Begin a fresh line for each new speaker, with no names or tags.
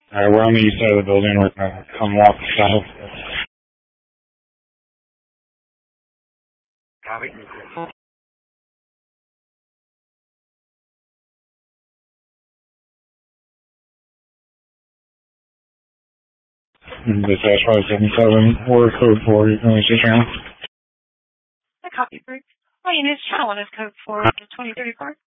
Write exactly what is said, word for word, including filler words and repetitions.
Alright, we're on the east side of the building. We're gonna come walk south. Copy. Dispatch five seven seven, or code four, you can only see channel.
I copy, Bruce. My name is Channel, and it's code four to twenty thirty-four.